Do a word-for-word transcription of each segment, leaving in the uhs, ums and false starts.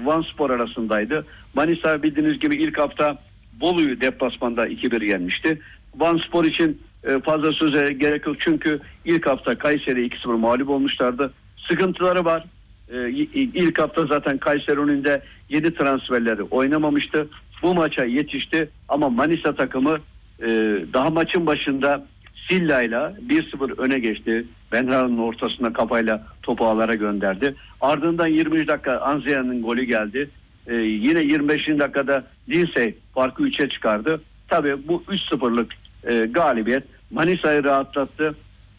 Vanspor arasındaydı. Manisa bildiğiniz gibi ilk hafta Bolu'yu deplasmanda iki bir yenmişti. Vanspor için e, fazla söze gerek yok çünkü ilk hafta Kayseri iki sıfır mağlup olmuşlardı. Sıkıntıları var. E, ilk hafta zaten Kayseri önünde yedi transferleri oynamamıştı. Bu maça yetişti ama Manisa takımı e, daha maçın başında Silla'yla bir sıfır öne geçti. Benra'nın ortasına kafayla topu ağlara gönderdi. Ardından yirminci dakika Anzeya'nın golü geldi. Ee, yine yirmi beşinci dakikada Lindsey farkı üçe çıkardı. Tabii bu üç sıfırlık e, galibiyet Manisa'yı rahatlattı.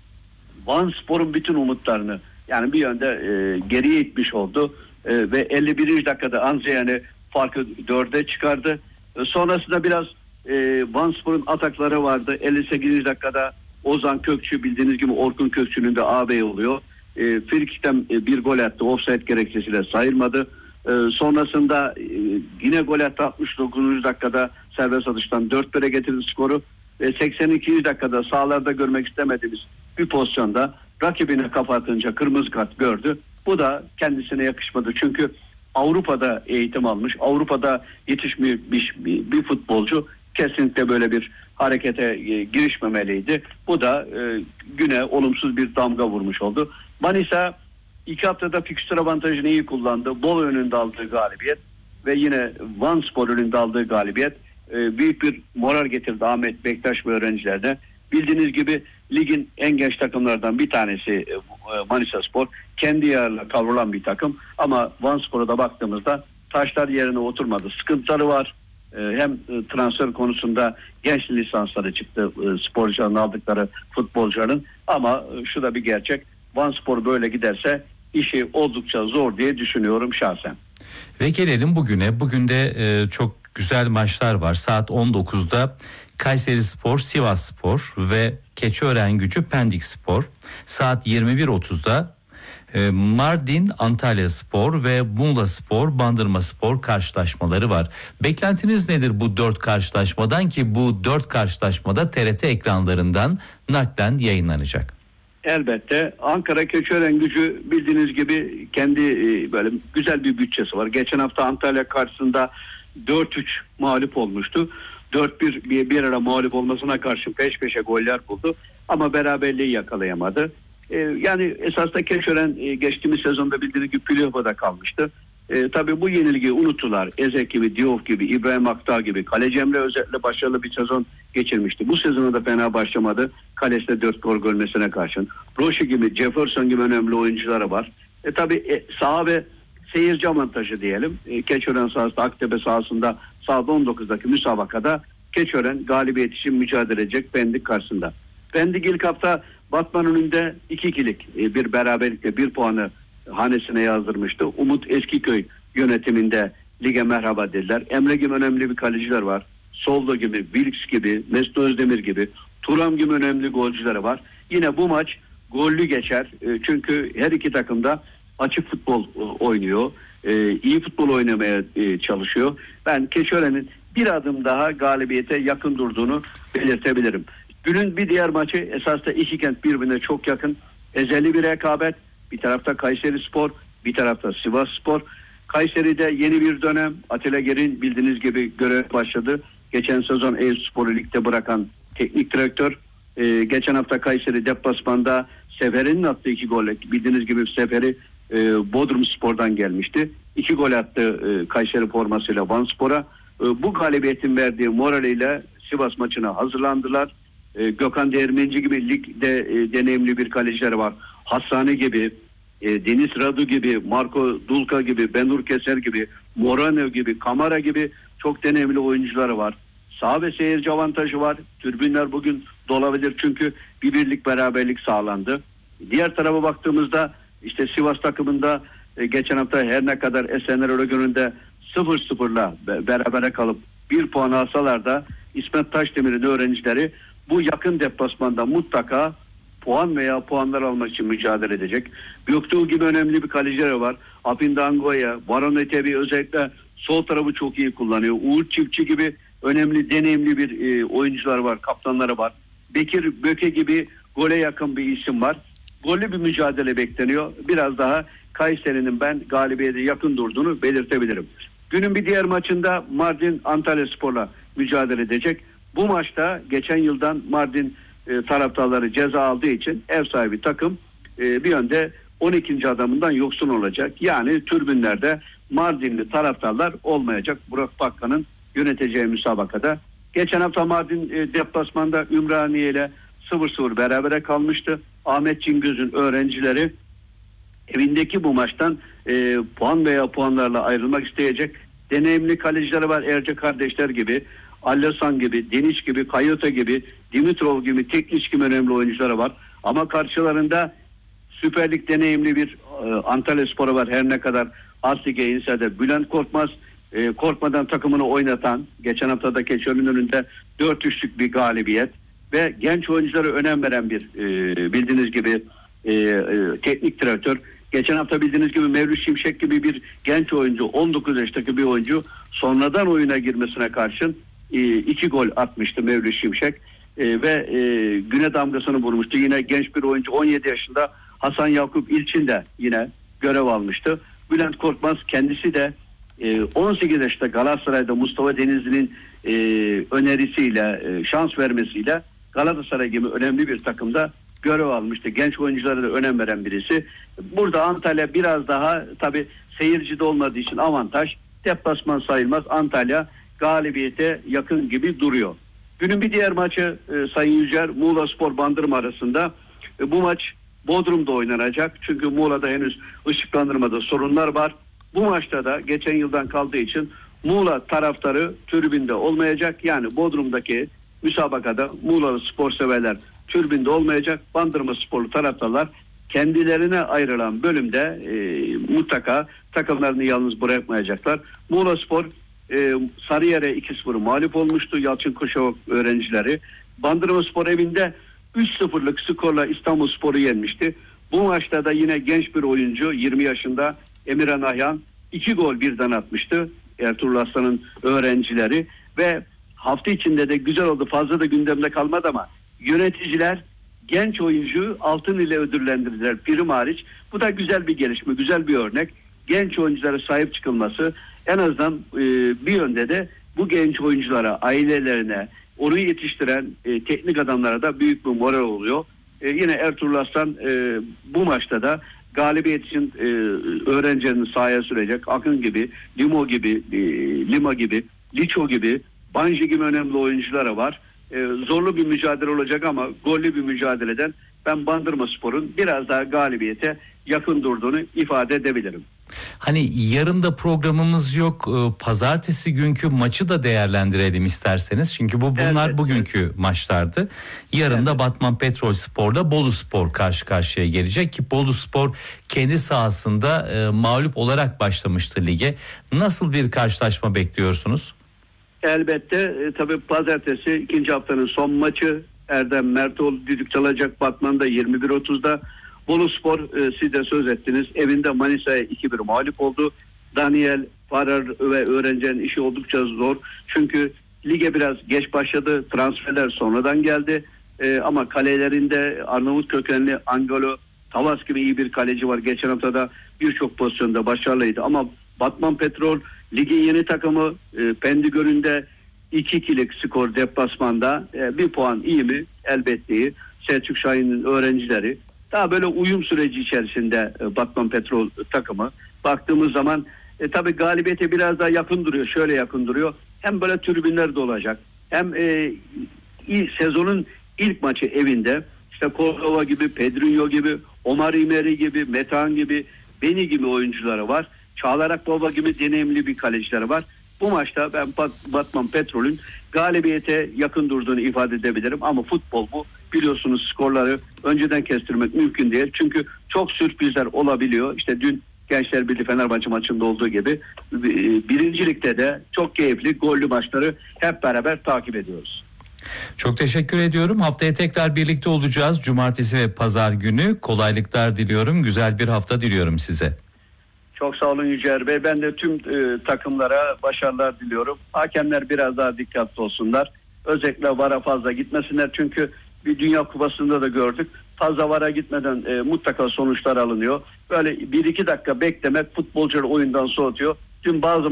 Vanspor'un bütün umutlarını yani bir yönde e, geriye itmiş oldu. E, ve elli birinci dakikada Anzeya'nı farkı dörde çıkardı. E, sonrasında biraz e, Vanspor'un atakları vardı. elli sekizinci dakikada Ozan Kökçü bildiğiniz gibi Orkun Kökçü'nün de ağabey oluyor. E, Frikik'ten e, bir gol attı. Offside gerekçesiyle sayılmadı. E, sonrasında e, yine gol attı altmış dokuzuncu dakikada serbest atıştan dört bire getirdi skoru. Ve seksen ikinci dakikada sahalarda görmek istemediğimiz bir pozisyonda rakibine kafa atınca kırmızı kart gördü. Bu da kendisine yakışmadı. Çünkü Avrupa'da eğitim almış, Avrupa'da yetişmiş bir, bir, bir futbolcu kesinlikle böyle bir harekete e, girişmemeliydi. Bu da e, güne olumsuz bir damga vurmuş oldu. Manisa iki haftada fikstür avantajını iyi kullandı. Bolu önünde aldığı galibiyet ve yine Vanspor önünde aldığı galibiyet e, büyük bir moral getirdi Ahmet Bektaş ve öğrencilerine. Bildiğiniz gibi ligin en genç takımlardan bir tanesi e, Manisa Spor. Kendi yararla kavrulan bir takım ama Vanspor'a da baktığımızda taşlar yerine oturmadı. Sıkıntıları var. Hem transfer konusunda genç lisansları çıktı sporcuların aldıkları futbolcuların ama şu da bir gerçek, Vanspor böyle giderse işi oldukça zor diye düşünüyorum şahsen. Ve gelelim bugüne. Bugün de e, çok güzel maçlar var. Saat on dokuzda Kayserispor Sivasspor ve Keçiören-Gücü Pendikspor. Saat yirmi bir otuzda Mardin Antalyaspor ve Muğlaspor Bandırmaspor karşılaşmaları var. Beklentiniz nedir bu dört karşılaşmadan ki bu dört karşılaşmada T R T ekranlarından naklen yayınlanacak? Elbette Ankara Keçiören-Gücü bildiğiniz gibi kendi böyle güzel bir bütçesi var. Geçen hafta Antalya karşısında dört üç mağlup olmuştu. dört bir bir, bir ara mağlup olmasına karşın peş peşe goller buldu ama beraberliği yakalayamadı. Yani esasında Keçiören geçtiğimiz sezonda bildiğiniz gibi playoff'a kalmıştı. E, tabii bu yenilgiyi unuttular. Ezek gibi, Diouf gibi, İbrahim Akdağ gibi. Kaleci Emre özellikle başarılı bir sezon geçirmişti. Bu sezona da fena başlamadı. Kalesinde dört gol görmesine karşın. Roşi gibi, Jefferson gibi önemli oyuncuları var. E tabii e, saha ve seyirci avantajı diyelim. E, Keçiören sahasında, Aktepe sahasında saat on dokuzdaki müsabakada Keçiören galibiyet için mücadele edecek Pendik karşısında. Pendik ilk hafta Batman önünde iki ikilik bir beraberlikle bir puanı hanesine yazdırmıştı. Umut Eskiköy yönetiminde lige merhaba dediler. Emre gibi önemli bir kaleciler var. Soldo gibi, Wilks gibi, Mesut Özdemir gibi, Turam gibi önemli golcüleri var. Yine bu maç gollü geçer. Çünkü her iki takım da açık futbol oynuyor. İyi futbol oynamaya çalışıyor. Ben Keçiören'in bir adım daha galibiyete yakın durduğunu belirtebilirim. Günün bir diğer maçı esasında iki kent birbirine çok yakın. Ezeli bir rekabet. Bir tarafta Kayserispor, bir tarafta Sivasspor. Kayseri'de yeni bir dönem. Atilla Gerin bildiğiniz gibi görev başladı. Geçen sezon Eyüpspor'u ligde bırakan teknik direktör. Ee, geçen hafta Kayseri deplasmanda Sefer'in attığı iki gol. Bildiğiniz gibi Sefer'i e, Bodrumspor'dan gelmişti. İki gol attı e, Kayseri formasıyla Vanspor'a. E, bu galibiyetin verdiği moraliyle Sivas maçına hazırlandılar. E, Gökhan Değirmenci gibi ligde e, deneyimli bir kaleciler var. Hassani gibi, e, Deniz Radu gibi, Marco Dulka gibi, Benur Keser gibi, Morano gibi, Kamara gibi çok deneyimli oyuncuları var. Saha ve seyirci avantajı var. Tribünler bugün dolabilir çünkü bir birlik beraberlik sağlandı. Diğer tarafa baktığımızda işte Sivas takımında e, geçen hafta her ne kadar Esenler Oragönü'nde sıfır sıfırla berabere kalıp bir puan alsalar da İsmet Taşdemir'in öğrencileri bu yakın deplasmanda mutlaka puan veya puanlar almak için mücadele edecek. Göktuğ gibi önemli bir kalecileri var. Apindangoya, Baron Etebi özellikle sol tarafı çok iyi kullanıyor. Uğur Çiftçi gibi önemli, deneyimli bir e, oyuncular var, kaptanları var. Bekir Böke gibi gole yakın bir isim var. Gollü bir mücadele bekleniyor. Biraz daha Kayseri'nin ben galibiyete yakın durduğunu belirtebilirim. Günün bir diğer maçında Mardin Antalyaspor'la mücadele edecek. Bu maçta geçen yıldan Mardin e, taraftarları ceza aldığı için ev sahibi takım e, bir yönde on ikinci adamından yoksun olacak. Yani tribünlerde Mardinli taraftarlar olmayacak Burak Bakkan'ın yöneteceği müsabakada. Geçen hafta Mardin e, deplasmanda Ümraniye ile sıfır sıfır berabere kalmıştı. Ahmet Cingöz'ün öğrencileri evindeki bu maçtan e, puan veya puanlarla ayrılmak isteyecek. Deneyimli kalecileri var, Erce kardeşler gibi, Allasan gibi, Deniz gibi, Kayota gibi, Dimitrov gibi, Tekniç gibi önemli oyuncuları var. Ama karşılarında Süper Lig deneyimli bir e, Antalyaspor var. Her ne kadar az lige inse de Bülent Korkmaz e, korkmadan takımını oynatan, geçen haftada Keçiören'in önünde dört üçlük bir galibiyet ve genç oyunculara önem veren bir e, bildiğiniz gibi e, e, teknik direktör. Geçen hafta bildiğiniz gibi Mevlüt Şimşek gibi bir genç oyuncu, on dokuz yaşındaki bir oyuncu sonradan oyuna girmesine karşın e, iki gol atmıştı Mevlüt Şimşek e, ve e, güne damgasını vurmuştu. Yine genç bir oyuncu on yedi yaşında Hasan Yakup İlçin de yine görev almıştı. Bülent Korkmaz kendisi de e, on sekiz yaşında Galatasaray'da Mustafa Denizli'nin e, önerisiyle, e, şans vermesiyle Galatasaray gibi önemli bir takımda görev almıştı. Genç oyunculara da önem veren birisi. Burada Antalya biraz daha tabii seyircide olmadığı için avantaj. Deplasman sayılmaz. Antalya galibiyete yakın gibi duruyor. Günün bir diğer maçı e, Sayın Yücer, Muğlaspor Bandırma arasında. E, bu maç Bodrum'da oynanacak. Çünkü Muğla'da henüz ışıklandırmada sorunlar var. Bu maçta da geçen yıldan kaldığı için Muğla taraftarı tribünde olmayacak. Yani Bodrum'daki müsabakada Muğla'lı spor severler tribünde olmayacak. Bandırma sporlu taraftarlar kendilerine ayrılan bölümde e, mutlaka takımlarını yalnız bırakmayacaklar. Muğlaspor e, Sarıyer'e iki sıfır mağlup olmuştu. Yalçın Koşavak öğrencileri. Bandırmaspor evinde üç sıfırlık skorla İstanbulspor'u yenmişti. Bu maçta da yine genç bir oyuncu yirmi yaşında Emirhan Ayhan iki gol birden atmıştı. Ertuğrul Aslan'ın öğrencileri ve hafta içinde de güzel oldu. Fazla da gündemde kalmadı ama yöneticiler genç oyuncuyu altın ile ödüllendirdiler prim hariç. Bu da güzel bir gelişme, güzel bir örnek. Genç oyunculara sahip çıkılması en azından e, bir yönde de bu genç oyunculara, ailelerine, onu yetiştiren e, teknik adamlara da büyük bir moral oluyor. E, yine Ertuğrul Aslan e, bu maçta da galibiyet için e, öğrencilerini sahaya sürecek. Akın gibi, Limo gibi, e, Lima gibi, Liço gibi, Banji gibi önemli oyunculara var. E, zorlu bir mücadele olacak ama gollü bir mücadeleden ben Bandırmaspor'un biraz daha galibiyete yakın durduğunu ifade edebilirim. Hani yarın da programımız yok. Pazartesi günkü maçı da değerlendirelim isterseniz. Çünkü bu bunlar evet, bugünkü evet. maçlardı. Yarın evet. da Batman Petrolspor'la Boluspor karşı karşıya gelecek ki Boluspor kendi sahasında e, mağlup olarak başlamıştı lige. Nasıl bir karşılaşma bekliyorsunuz? Elbette e, tabii pazartesi ikinci haftanın son maçı. Erdem Mertoğlu düdük çalacak Batman'da yirmi bir otuzda. Boluspor e, siz de söz ettiniz. Evinde Manisa'ya iki bir mağlup oldu. Daniel Farar ve öğrencinin işi oldukça zor. Çünkü lige biraz geç başladı. Transferler sonradan geldi. E, ama kalelerinde Arnavut kökenli Angelo Tavas gibi iyi bir kaleci var. Geçen haftada birçok pozisyonda başarılıydı. Ama Batman Petrol ligin yeni takımı e, Pendigöl'ünde iki ikilik skor deplasmanda e, bir puan iyi mi? Elbette iyi. Selçuk Şahin'in öğrencileri daha böyle uyum süreci içerisinde e, Batman Petrol takımı. Baktığımız zaman e, tabii galibiyete biraz daha yakın duruyor. Şöyle yakın duruyor. Hem böyle tribünler de olacak. Hem e, il, sezonun ilk maçı evinde. İşte Cordova gibi, Pedrinho gibi, Omar İmeri gibi, Metehan gibi, Beni gibi oyuncuları var. Çağlar Akbaba gibi deneyimli bir kalecileri var. Bu maçta ben Batman Petrol'ün galibiyete yakın durduğunu ifade edebilirim. Ama futbol bu. Biliyorsunuz skorları önceden kestirmek mümkün değil. Çünkü çok sürprizler olabiliyor. İşte dün Gençler Birliği Fenerbahçe maçında olduğu gibi birincilikte de çok keyifli gollü maçları hep beraber takip ediyoruz. Çok teşekkür ediyorum. Haftaya tekrar birlikte olacağız. Cumartesi ve pazar günü kolaylıklar diliyorum. Güzel bir hafta diliyorum size. Çok sağ olun Yücer Bey. Ben de tüm e, takımlara başarılar diliyorum. Hakemler biraz daha dikkatli olsunlar. Özellikle VAR'a fazla gitmesinler. Çünkü bir Dünya Kupası'nda da gördük. Fazla VAR'a gitmeden e, mutlaka sonuçlar alınıyor. böyle bir iki dakika beklemek futbolcuları oyundan soğutuyor. Dün bazı